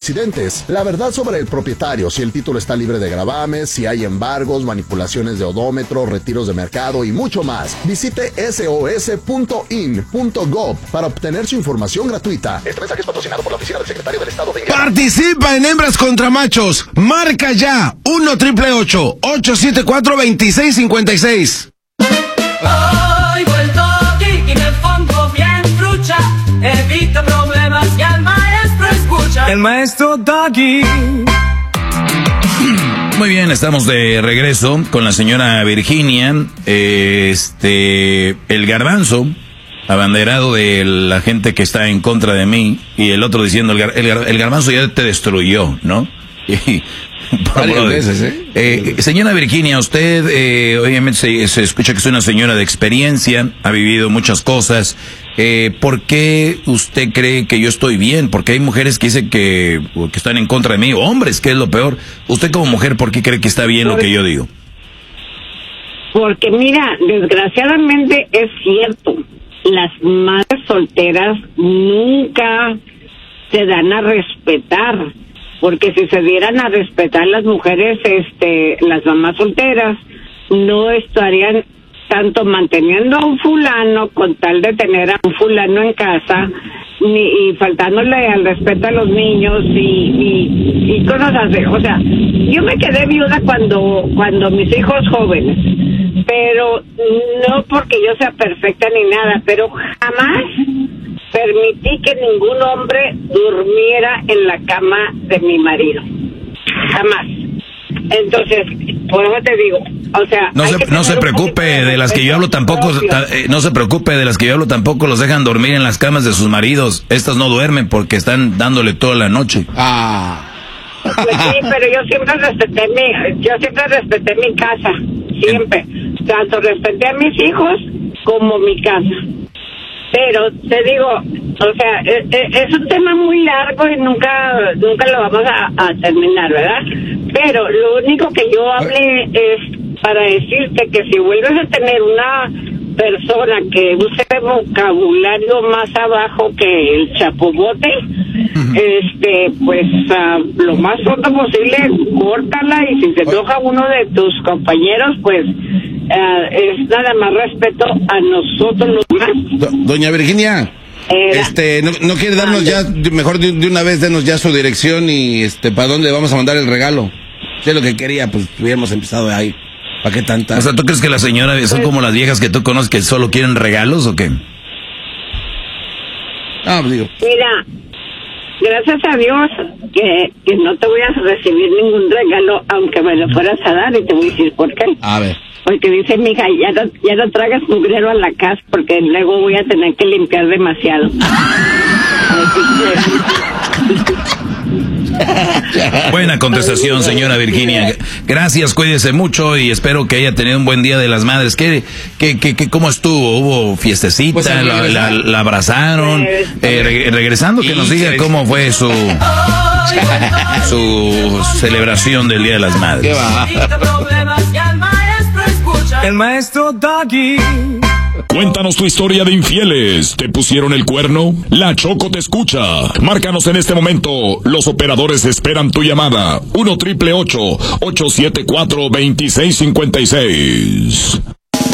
accidentes, la verdad sobre el propietario, si el título está libre de gravames, si hay embargos, manipulaciones de odómetro, retiros de mercado y mucho más. Visite sos.in.gov para obtener su información gratuita. Este mensaje es patrocinado por la Oficina del Secretario del Estado de Indiana. Participa en Hembras contra Machos. Marca ya 1-888-874-2656. Hoy vuelto aquí y me pongo bien trucha. Evito problemas y al maestro escucha. El maestro Doggy. Muy bien, estamos de regreso con la señora Virginia. El garbanzo, abanderado de la gente que está en contra de mí, y el otro diciendo, el garbanzo ya te destruyó, ¿no? Varias veces, señora Virginia, usted obviamente se escucha que es una señora de experiencia, ha vivido muchas cosas. ¿Por qué usted cree que yo estoy bien? Porque hay mujeres que dicen que están en contra de mí, hombres, que es lo peor. Usted como mujer, ¿por qué cree que está bien lo que yo digo? Porque mira, desgraciadamente es cierto, las madres solteras nunca se dan a respetar. Porque si se dieran a respetar las mujeres, las mamás solteras, no estarían tanto manteniendo a un fulano con tal de tener a un fulano en casa, y faltándole al respeto a los niños y cosas así. O sea, yo me quedé viuda cuando mis hijos jóvenes, pero no porque yo sea perfecta ni nada, pero jamás permití que ningún hombre durmiera en la cama de mi marido. Jamás. Entonces, por eso te digo, o sea... No se preocupe de las que yo hablo tampoco, no se preocupe de las que yo hablo tampoco, los dejan dormir en las camas de sus maridos. Estas no duermen porque están dándole toda la noche. Pues sí, pero yo siempre respeté mi casa, siempre. Tanto respeté a mis hijos como mi casa. Pero te digo, o sea, es un tema muy largo y nunca lo vamos a terminar, ¿verdad? Pero lo único que yo hablé es para decirte que si vuelves a tener una persona que use vocabulario más abajo que el chapobote, pues lo más pronto posible, córtala, y si se enoja uno de tus compañeros, pues es nada más respeto a nosotros los demás. Doña Virginia, no quiere darnos ya, mejor de una vez denos ya su dirección y para dónde vamos a mandar el regalo. Si es lo que quería, pues hubiéramos empezado ahí. ¿Para qué tanta? O sea, ¿tú crees que las señoras son como las viejas que tú conoces que solo quieren regalos o qué? Pues digo. Mira, gracias a Dios que no te voy a recibir ningún regalo, aunque me lo fueras a dar, y te voy a decir por qué. A ver. Porque dice mi hija, ya no tragas mugrero a la casa porque luego voy a tener que limpiar demasiado. Buena contestación, señora Virginia. Gracias, cuídese mucho y espero que haya tenido un buen Día de las Madres. ¿Cómo estuvo? ¿Hubo fiestecita? Pues la abrazaron? Regresando, que nos diga cómo fue su celebración del Día de las Madres. ¿Qué va? El maestro Doggy. Cuéntanos tu historia de infieles. ¿Te pusieron el cuerno? La Choco te escucha. Márcanos en este momento. Los operadores esperan tu llamada. 1-888-874-2656.